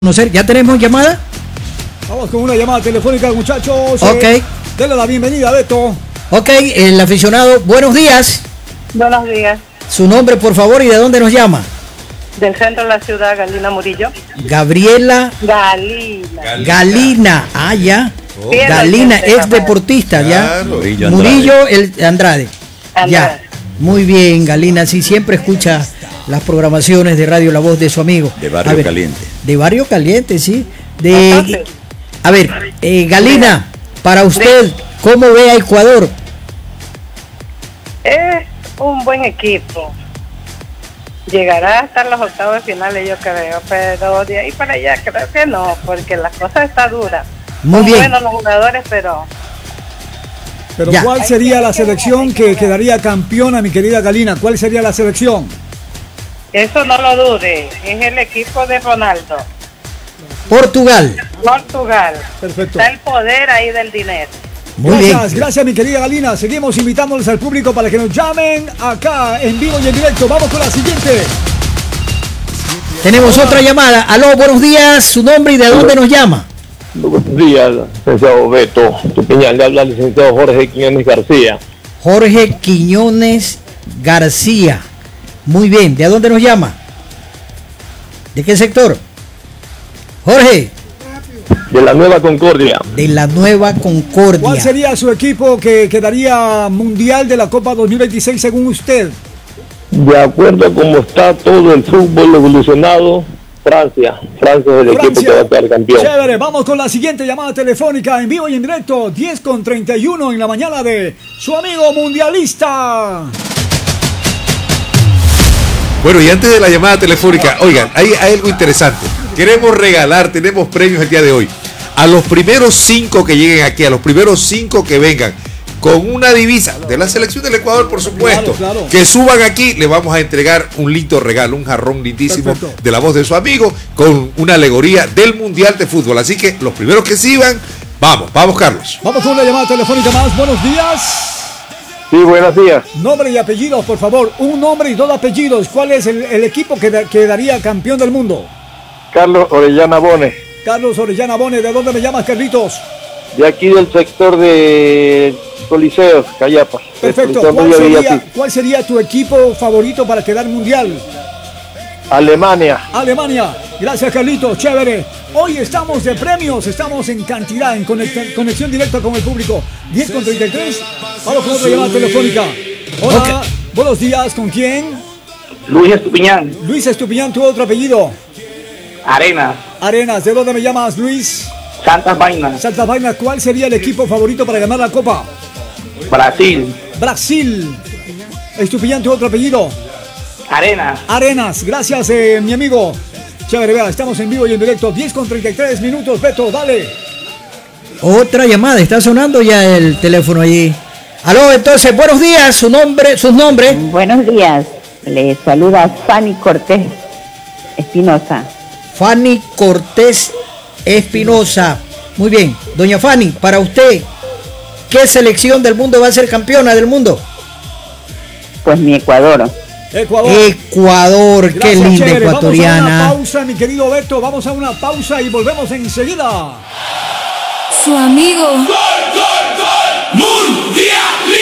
¿Ya tenemos llamada? Vamos con una llamada telefónica, muchachos. Ok. Denle la bienvenida a Beto. Ok, el aficionado, buenos días. Buenos días. Su nombre, por favor, y de dónde nos llama. Del centro de la ciudad, Galina Murillo. Gabriela Galina. Ah, ya. Bien, Galina, bien, ex deportista, ya. Murillo el Andrade. Ya. Muy bien, Galina, sí, siempre escucha las programaciones de Radio La Voz de su amigo. De Barrio Caliente. De Barrio Caliente, sí. A ver, Galina, para usted, ¿cómo ve a Ecuador? Es un buen equipo. Llegará hasta los octavos de finales, yo creo, pero de ahí para allá creo que no, porque la cosa está dura. Muy bien. Buenos los jugadores, pero ya. ¿Cuál sería la selección que quedaría campeona, mi querida Galina? ¿Cuál sería la selección? eso no lo dude, es el equipo de Ronaldo. Portugal. Perfecto. Está el poder ahí del dinero. Muy bien. Gracias mi querida Galina. Seguimos invitándoles al público para que nos llamen acá en vivo y en directo. Vamos con la siguiente. Tenemos otra llamada. Aló, buenos días. Su nombre y de dónde nos llama. Buenos días, licenciado Beto Tupiñán. Le habla el licenciado Jorge Quiñones García. Jorge Quiñones García. Muy bien. ¿De dónde nos llama? ¿De qué sector? Jorge. De la Nueva Concordia. De la Nueva Concordia. ¿Cuál sería su equipo que quedaría mundial de la Copa 2026 según usted? De acuerdo a cómo está todo el fútbol evolucionado, Francia es el equipo que va a quedar campeón. Chévere, vamos con la siguiente llamada telefónica en vivo y en directo, 10:31 en la mañana de su amigo mundialista. Bueno, y antes de la llamada telefónica, oigan, hay algo interesante. Queremos regalar, tenemos premios el día de hoy. A los primeros 5 que lleguen aquí, a los primeros 5 que vengan con una divisa de la selección del Ecuador, por supuesto, claro. que suban aquí, le vamos a entregar un lindo regalo, un jarrón lindísimo. Perfecto. De la voz de su amigo, con una alegoría del Mundial de Fútbol. Así que los primeros que sigan, vamos Carlos. Vamos con una llamada telefónica más. Buenos días. Sí, buenos días. Nombre y apellidos, por favor. Un nombre y 2 apellidos. ¿Cuál es el equipo que quedaría campeón del mundo? Carlos Orellana Bones. Carlos Orellana Bones. ¿De dónde me llamas, Carlitos? De aquí del sector de Coliseos, Cayapas. Perfecto. ¿Cuál sería tu equipo favorito para quedar mundial? Alemania. Gracias, Carlitos. Chévere. Hoy estamos de premios, estamos en cantidad, en conexión directa con el público. 10:33. Vamos con otra llamada telefónica. Hola, okay. Buenos días, ¿con quién? Luis Estupiñán. Luis Estupiñán, ¿tu otro apellido? Arenas. ¿De dónde me llamas, Luis? Santas Vainas. ¿Cuál sería el equipo favorito para ganar la Copa? Brasil. Estupiñán, ¿tu otro apellido? Arenas. Gracias, mi amigo. Chévere, vea, estamos en vivo y en directo. 10:33 minutos, Beto, dale. Otra llamada, está sonando ya el teléfono allí. Aló, entonces, buenos días, sus nombres. Buenos días, le saluda Fanny Cortés Espinosa. Fanny Cortés Espinosa. Muy bien, doña Fanny, para usted, ¿qué selección del mundo va a ser campeona del mundo? Pues mi Ecuador, gracias, qué linda, chévere. Ecuatoriana. Vamos a una pausa, mi querido Beto, vamos a una pausa y volvemos enseguida. Su amigo. ¡Gol! ¡Mundialista!